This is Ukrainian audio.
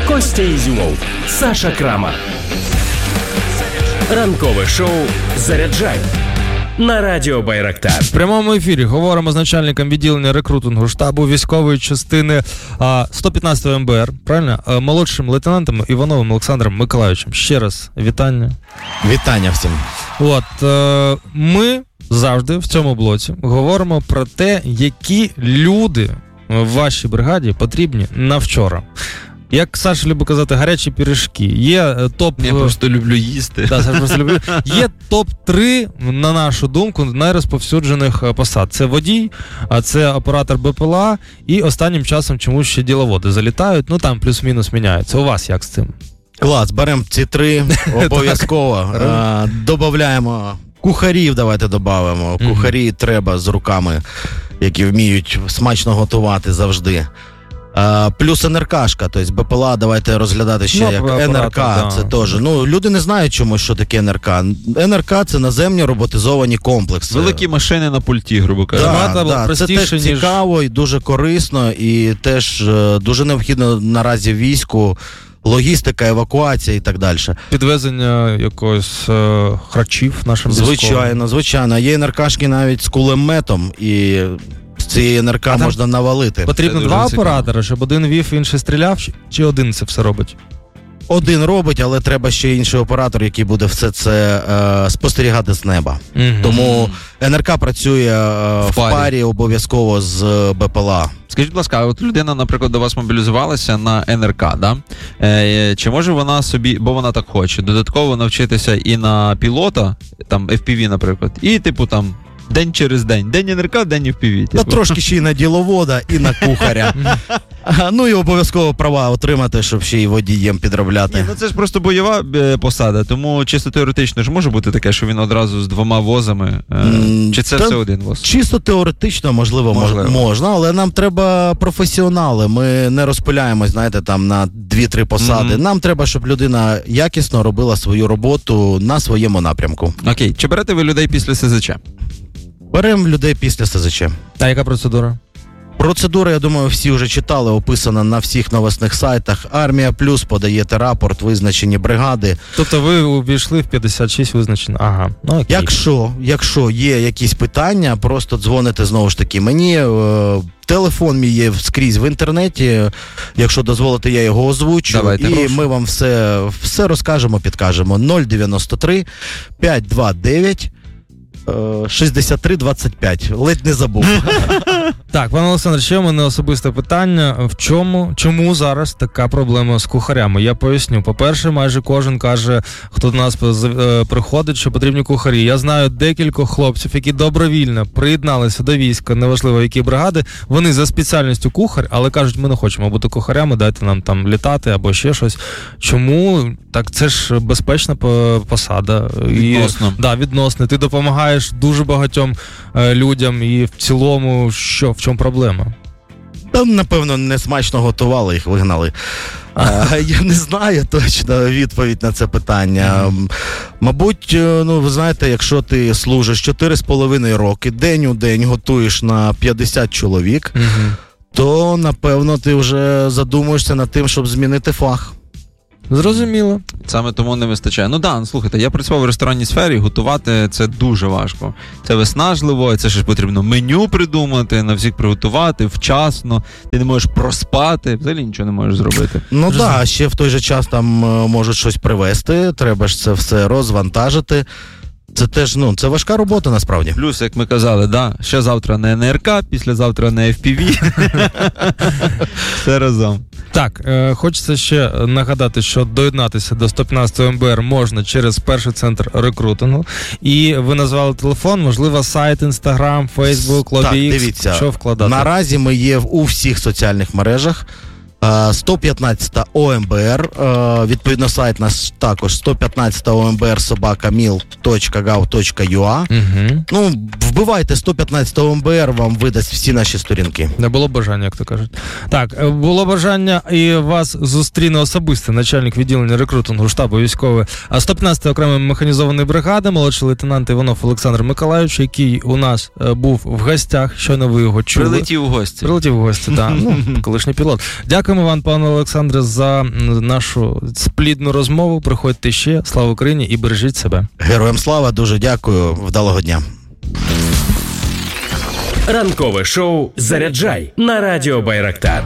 Костя Ізюмов, Саша Крама. Ранкове шоу «Заряджай» на радіо Байрактар. В прямому ефірі говоримо з начальником відділення рекрутингу штабу військової частини 115-ї МБР, правильно? Молодшим лейтенантом Івановим Олександром Миколайовичем. Ще раз вітання. Вітання всім. Ми завжди в цьому блоці говоримо про те, які люди в вашій бригаді потрібні на вчора. Як Саша любить казати, гарячі пиріжки. Є топ... Я просто люблю їсти. Да, Саша просто люблю. Є топ-3, на нашу думку, найрозповсюджених посад. Це водій, а це оператор БПЛА і останнім часом чомусь ще діловоди залітають, там плюс-мінус міняються. У вас як з цим? Клас, беремо ці 3 обов'язково. Добавляємо кухарів, давайте додамо. Кухарі треба з руками, які вміють смачно готувати завжди. Плюс НРКшка, тобто БПЛА давайте розглядати ще як НРК, да. Це теж. Люди не знають чомусь, що таке НРК. НРК – це наземні роботизовані комплекси. Великі машини на пульті, грубо кажучи. Це теж цікаво і дуже корисно, і теж дуже необхідно наразі війську, логістика, евакуація і так далі. Підвезення якогось харчів нашим військовим. Звичайно. Є НРКшки навіть з кулеметом, і з цієї НРК можна навалити. Потрібно 2 оператори, щоб один вів, інший стріляв, чи один це все робить? Один робить, але треба ще інший оператор, який буде все це спостерігати з неба. Тому НРК працює в парі обов'язково з БПЛА. Скажіть, будь ласка, от людина, наприклад, до вас мобілізувалася на НРК, да? Чи може вона собі, бо вона так хоче, додатково навчитися і на пілота, там FPV, наприклад, і там день через день. День НРК, день FPV. Трошки ще й на діловода, і на кухаря. І обов'язково права отримати, щоб ще й водієм підробляти. Це ж просто бойова посада, тому чисто теоретично ж може бути таке, що він одразу з 2 возами, чи це все один воз? Чисто теоретично, можливо, можна, але нам треба професіонали. Ми не розпиляємось, на 2-3 посади. Нам треба, щоб людина якісно робила свою роботу на своєму напрямку. Окей. Чи берете ви людей після СЗЧ? Беремо людей після СЗЧ. А яка процедура? Процедура, я думаю, всі вже читали, описана на всіх новосних сайтах. Армія Плюс, подаєте рапорт, визначені бригади. Тобто ви увійшли в 56 визначено? Ага. Окей. Якщо є якісь питання, просто дзвоните знову ж таки мені. Телефон мій є скрізь в інтернеті. Якщо дозволите, я його озвучу. Давайте, і ми вам все розкажемо, підкажемо. 093 529 6325. Ледь не забув. Так, пане Олександр, ще в мене особисте питання. Чому зараз така проблема з кухарями? Я поясню. По-перше, майже кожен каже, хто до нас приходить, що потрібні кухарі. Я знаю декількох хлопців, які добровільно приєдналися до війська, неважливо які бригади, вони за спеціальністю кухар, але кажуть, ми не хочемо бути кухарями, дайте нам там літати або ще щось. Чому? Так це ж безпечна посада. Відносно. Відносно. Ти допомагаєш дуже багатьом людям і в цілому, в чому проблема? Там, напевно, несмачно готували, їх вигнали. Я не знаю точно відповідь на це питання. Мабуть, ви знаєте, якщо ти служиш 4,5 роки, день у день готуєш на 50 чоловік, то, напевно, ти вже задумуєшся над тим, щоб змінити фах. Зрозуміло. Саме тому не вистачає. Слухайте, я працював в ресторанній сфері, готувати це дуже важко. Це виснажливо, це ж потрібно меню придумати, на всіх приготувати, вчасно, ти не можеш проспати, взагалі нічого не можеш зробити. Ще в той же час там можуть щось привезти, треба ж це все розвантажити. Це теж, це важка робота, насправді. Плюс, як ми казали, ще завтра не НРК, післязавтра не FPV. Все разом. Так, хочеться ще нагадати, що доєднатися до 115 МБР можна через перший центр рекрутингу. І ви назвали телефон, можливо, сайт, Інстаграм, Фейсбук, LobbyX. Так, дивіться, що вкладати? Наразі ми є у всіх соціальних мережах. 115 ОМБР, відповідно сайт наш також 115 ОМБР @mil.gov.ua. Вбивайте 115 ОМБР, вам видасть всі наші сторінки. Не було бажання, як то кажуть. Так, було бажання і вас зустріне особисто начальник відділення рекрутингу штабу військової 115-ї окремої механізованої бригади, молодший лейтенант Іванов Олександр Миколайович, який у нас був в гостях, щойно ви його чули. Прилетів в гості. Так. Колишній пілот. Дякую Дякуємо вам, пане Олександре, за нашу сплідну розмову. Приходьте ще. Слава Україні і бережіть себе. Героям слава, дуже дякую. Вдалого дня. Ранкове шоу «Заряджай» на радіо Байрактар.